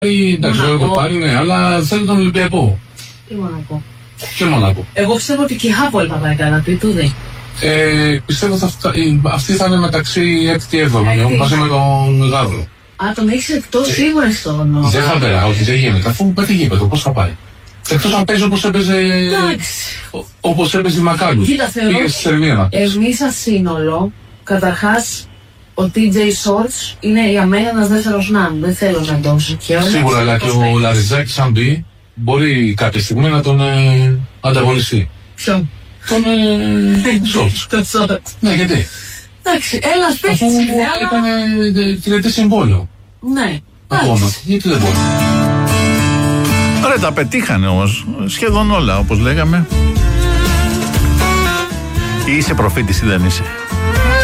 Εντάξει, το πάρει, ναι, αλλά θέλει τον Ολυμπιακό. Ή Μονακό. Και Μονακό. Εγώ πιστεύω ότι και η Χάπολ θα πάει καλά, τι του δει. Πιστεύω ότι αυτή θα είναι μεταξύ 6 και 7, μαζί με τον Γάβρο. Α, τον έχεις εκτός σίγουρα στον. Δεν θα περάσει, όχι, δεν γίνεται. Αφού πέτει γήπεδο, πώς θα πάει. Εκτός αν παίζει όπως έπαιζε η Μακάμπι. Κοίτα, θεωρώ. Εμείς σαν σύνολο, καταρχάς, ο TJ Shorts είναι για μένα ένας δεύτερος ναν. Δεν θέλω να τον συγχαίρω. Σίγουρα, αλλά και ο Λαριζάκης, αν μπει, μπορεί κάποια στιγμή να τον ανταγωνιστεί. Ποιον? Τον Shorts. Τον Shorts. Ναι, γιατί. Εντάξει, ένας παίκτης. Αφού έκανε τηλετή συμβόλαιο. Ναι. Ακόμα. Γιατί δεν μπορεί. Ωραία, τα πετύχανε όμως σχεδόν όλα, όπως λέγαμε. Ή είσαι προφήτης ή δεν είσαι.